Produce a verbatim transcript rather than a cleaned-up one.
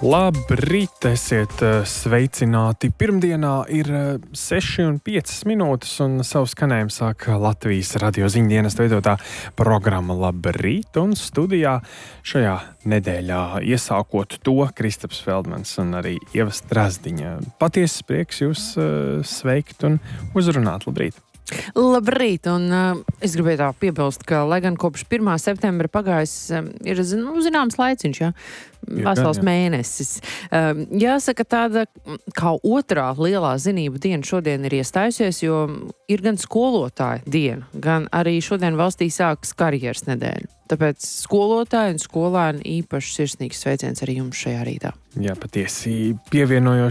Labrīt, esiet sveicināti. Pirmdienā ir seši un piecas minūtes, un savu skanējumu sāk Latvijas radio ziņdienas veidotā programma Labrīt, un studijā šajā nedēļā iesākot to Kristaps Feldmans un arī Ieva Strazdiņa. Patiesas prieks jūs sveikt un uzrunāt. Labrīt! Labrīt, un uh, es gribēju tā piebilst, ka, lai gan kopš pirmā septembra pagājis um, ir, nu, zināms laiciņš, ja? Vesels mēnesis. Um, jāsaka, tāda kā otrā lielā zinību diena šodien ir iestājusies, jo ir gan skolotāja diena, gan arī šodien valstī sākas karjeras nedēļa. Tāpēc skolotāji un skolēni īpaši sirsnīgs sveiciens arī jums šajā rītā. Jā, patiesi pievienojos